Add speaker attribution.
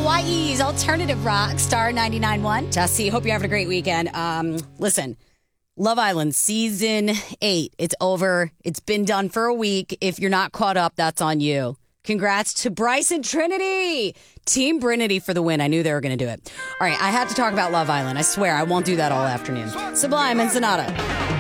Speaker 1: Hawaii's alternative rock, Star 99.1. Jesse, hope you're having a great weekend. Listen, Love Island Season 8, it's over. It's been done for a week. If you're not caught up, that's on you. Congrats to Bryce and Trinity. Team Brinity for the win. I knew they were going to do it. All right, I had to talk about Love Island. I swear I won't do that all afternoon. Sublime and Sonata.